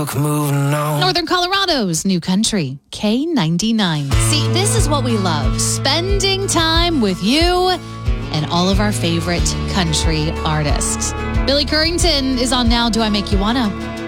Moving on. Northern Colorado's new country, K99. See, this is what we love, spending time with you and all of our favorite country artists. Billy Currington is on Now Do I Make You Wanna?